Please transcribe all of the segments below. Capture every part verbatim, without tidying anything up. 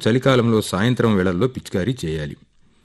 చలికాలంలో సాయంత్రం వేళల్లో పిచికారీ చేయాలి.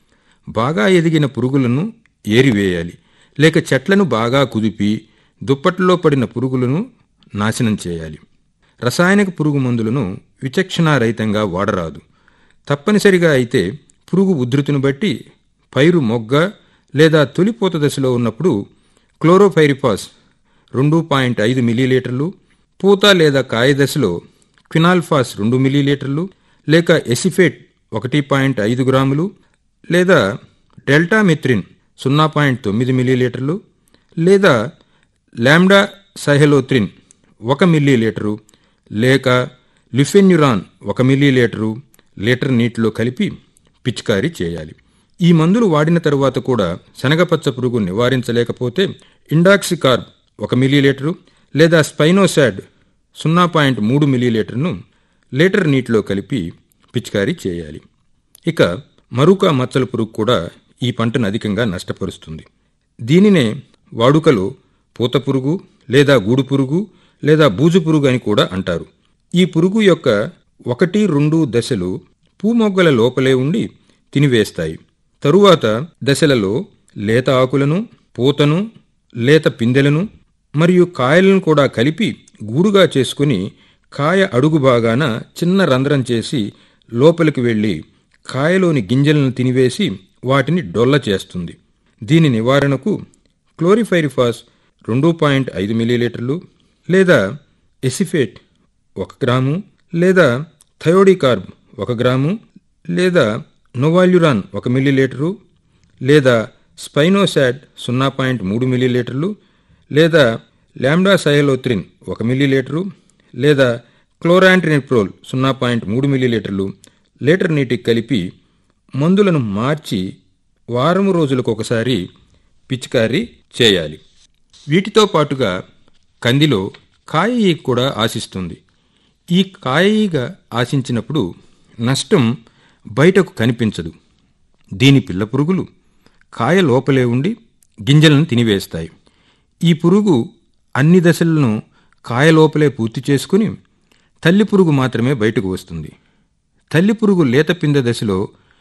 బాగా ఎదిగిన పురుగులను ఏరివేయాలి, లేక చెట్లను బాగా కుదిపి దుప్పట్లో పడిన పురుగులను నాశనం చేయాలి. రసాయనిక పురుగు మందులను విచక్షణారహితంగా వాడరాదు. తప్పనిసరిగా అయితే పురుగు ఉధృతిని బట్టి పైరు మొగ్గ లేదా తొలిపూత దశలో ఉన్నప్పుడు క్లోరోఫైరిఫాస్ రెండు పాయింట్ ఐదు మిల్లీలీటర్లు, పూత లేదా కాయ దశలో క్వినాల్ఫాస్ రెండు మిల్లీలీటర్లు, లేక ఎసిఫేట్ ఒకటి పాయింట్ ఐదు గ్రాములు, లేదా డెల్టామిత్రిన్ సున్నా పాయింట్ తొమ్మిది మిల్లీలీటర్లు, లేదా లాంబ్డా సైహలోత్రిన్ ఒక మిల్లీలీటరు, లేక లిఫెన్యురాన్ ఒక మిల్లీలీటరు లీటర్ నీటిలో కలిపి పిచికారీ చేయాలి. ఈ మందులు వాడిన తరువాత కూడా శనగపచ్చ పురుగు నివారించలేకపోతే ఇండాక్సికార్బ్ ఒక మిల్లీలీటరు లేదా స్పైనోసాడ్ సున్నా పాయింట్ మూడు మిల్లీలీటర్ను లీటర్ నీటిలో కలిపి పిచికారీ చేయాలి. ఇక మరుక మచ్చల పురుగు కూడా ఈ పంటను అధికంగా నష్టపరుస్తుంది. దీనినే వాడుకలో పూత పురుగు లేదా గూడు పురుగు లేదా బూజు పురుగు అని కూడా అంటారు. ఈ పురుగు యొక్క ఒకటి రెండు దశలు పూమొగ్గల లోపలే ఉండి తినివేస్తాయి. తరువాత దశలలో లేత ఆకులను, పూతను, లేత పిందెలను మరియు కాయలను కూడా కలిపి గూడుగా చేసుకుని కాయ అడుగు భాగాన చిన్న రంధ్రం చేసి లోపలికి వెళ్లి కాయలోని గింజలను తినివేసి వాటిని డొల్ల చేస్తుంది. దీని నివారణకు క్లోరిఫైరిఫాస్ రెండు పాయింట్ ఐదు మిల్లీలీటర్లు లేదా ఎసిఫేట్ ఒక గ్రాము, లేదా థయోడికార్బ్ ఒక గ్రాము, లేదా నోవాల్యురాన్ ఒక మిల్లీలీటరు, లేదా స్పైనోసాడ్ సున్నా పాయింట్ మూడు మిల్లీలీటర్లు, లేదా లాంబ్డా సైహలోత్రిన్ ఒక మిల్లీలీటరు, లేదా క్లోరాంట్రినిప్రోల్ సున్నా పాయింట్ మూడు మిల్లీలీటర్లు లీటర్ నీటికి కలిపి మందులను మార్చి వారం రోజులకు ఒకసారి పిచికారీ చేయాలి. వీటితో పాటుగా కందిలో కాయ ఈగ కూడా ఆశిస్తుంది. ఈ కాయ ఈగ ఆశించినప్పుడు నష్టం బయటకు కనిపించదు. దీని పిల్ల పురుగులు కాయ లోపలే ఉండి గింజలను తినివేస్తాయి. ఈ పురుగు అన్ని దశలను కాయ లోపలే పూర్తి చేసుకుని తల్లి పురుగు మాత్రమే బయటకు వస్తుంది. తల్లి పురుగు లేత పిందె దశలో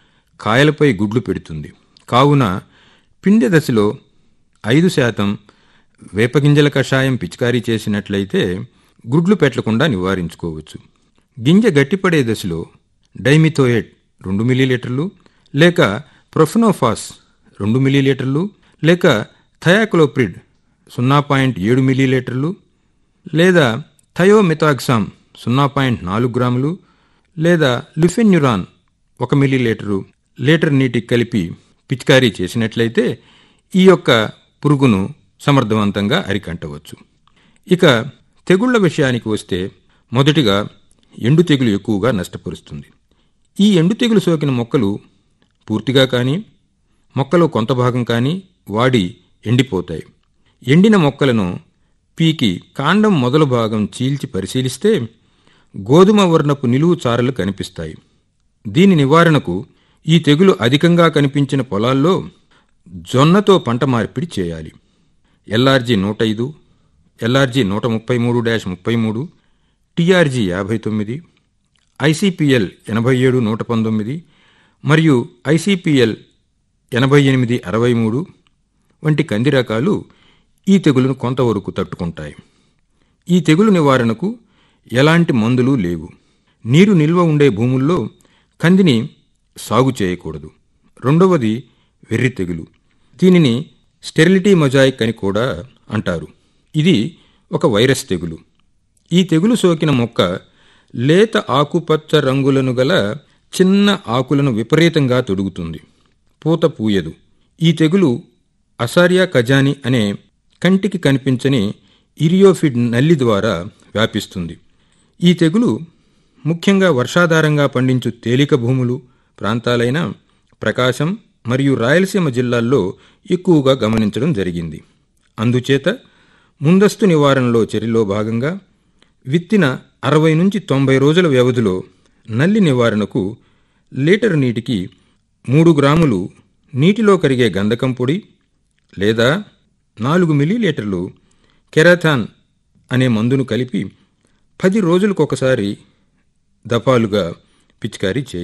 కాయలపై గుడ్లు పెడుతుంది. కావున పిందె దశలో ఐదు శాతం వేపగింజల కషాయం పిచికారీ చేసినట్లయితే గుడ్లు పెట్టకుండా నివారించుకోవచ్చు. గింజ గట్టిపడే దశలో డైమిథోయేట్ రెండు మిల్లీలీటర్లు, లేక ప్రొఫెనోఫాస్ రెండు మిల్లీలీటర్లు, లేక థయాక్లోప్రిడ్ సున్నా పాయింట్ ఏడు మిల్లీలీటర్లు, లేదా థయోమిథాక్సామ్ సున్నా పాయింట్ నాలుగు గ్రాములు, లేదా లిఫెన్యురాన్ ఒక మిల్లీలీటరు లీటర్ నీటికి కలిపి పిచికారీ చేసినట్లయితే ఈ యొక్క పురుగును సమర్థవంతంగా అరికట్టవచ్చు. ఇక తెగుళ్ల విషయానికి వస్తే మొదటిగా ఎండు తెగులు ఎక్కువగా నష్టపరుస్తుంది. ఈ ఎండు తెగులు సోకిన మొక్కలు పూర్తిగా కానీ మొక్కలో కొంత భాగం కానీ వాడి ఎండిపోతాయి. ఎండిన మొక్కలను పీకి కాండం మొదలు భాగం చీల్చి పరిశీలిస్తే గోధుమ వర్ణపు నిలువు చారలు కనిపిస్తాయి. దీని నివారణకు ఈ తెగులు అధికంగా కనిపించిన పొలాల్లో జొన్నతో పంట మార్పిడి చేయాలి. ఎల్ఆర్జీ నూట ఐదు, ఎల్ఆర్జీ నూట ముప్పై మూడు డాష్ ముప్పై మూడు, టీఆర్జీ యాభై తొమ్మిది, ఐసీపీఎల్ ఎనభై ఏడు నూట పంతొమ్మిది మరియు ఐసీపీఎల్ ఎనభై ఎనిమిది అరవై మూడు వంటి కంది రకాలు ఈ తెగులును కొంతవరకు తట్టుకుంటాయి. ఈ తెగులు నివారణకు ఎలాంటి మందులు లేవు. నీరు నిల్వ ఉండే భూముల్లో కందిని సాగు చేయకూడదు. రెండవది వెర్రి తెగులు. దీనిని స్టెరిలిటీ మొజాయిక్ అని కూడా అంటారు. ఇది ఒక వైరస్ తెగులు. ఈ తెగులు సోకిన మొక్క లేత ఆకుపచ్చ రంగులను గల చిన్న ఆకులను విపరీతంగా తొడుగుతుంది. పూత పూయదు. ఈ తెగులు అసారియా కజాని అనే కంటికి కనిపించని ఇరియోఫిడ్ నల్లి ద్వారా వ్యాపిస్తుంది. ఈ తెగులు ముఖ్యంగా వర్షాధారంగా పండించు తేలిక భూములు ప్రాంతాలైన ప్రకాశం మరియు రాయలసీమ జిల్లాల్లో ఎక్కువగా గమనించడం జరిగింది. అందుచేత ముందస్తు నివారణలో చర్యలో భాగంగా విత్తిన అరవై నుంచి తొంభై రోజుల వ్యవధిలో నల్లి నివారణకు లీటర్ నీటికి మూడు గ్రాములు నీటిలో కరిగే గంధకం పొడి లేదా నాలుగు మిల్లీలీటర్లు కెరాథాన్ అనే మందును కలిపి పది రోజులకొకసారి దఫాలుగా పిచికారీ చేయాలి.